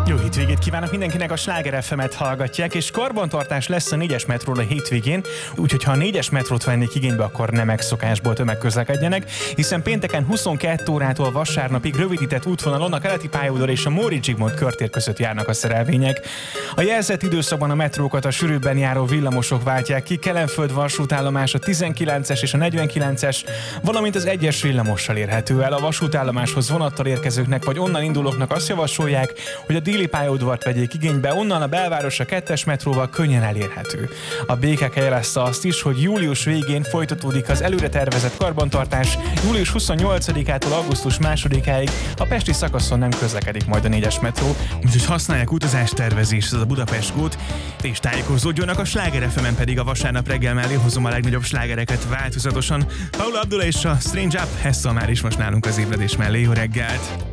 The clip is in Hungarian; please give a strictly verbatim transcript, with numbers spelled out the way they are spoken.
Jó hétvégét kívánok mindenkinek, a Sláger ef emet hallgatják, és karbantartás lesz a négyes metról a hétvégén, úgyhogy ha a négyes metrót vennék igénybe, akkor nem megszokásból tömegközlekedjenek, hiszen pénteken huszonkettő órától vasárnapig rövidített útvonalon a Keleti pályaudvar és a Móricz Zsigmond körtér között járnak a szerelvények. A jelzett időszakban a metrókat a sűrűbben járó villamosok váltják ki, Kelenföld vasútállomás a tizenkilences és a negyvenkilences, valamint az egyes villamossal érhető el. A vasútállomáshoz vonattal érkezőknek vagy onnan indulóknak azt javasolják, hogy a déli pályaudvart vegyék igénybe, onnan a belváros a kettes metróval könnyen elérhető. A bé ká ká jelezte azt is, hogy július végén folytatódik az előre tervezett karbantartás, július huszonnyolcadikától augusztus másodikáig a pesti szakaszon nem közlekedik majd a négyes metró, úgyhogy használják utazástervezéshez a Budapest Go-t, és tájékozódjanak. A Sláger ef emen pedig a vasárnap reggel mellé hozom a legnagyobb slágereket változatosan. Paula Abdul és a Strange Up, Hessel már is most nálunk az ébredés mellé. Jó reggelt!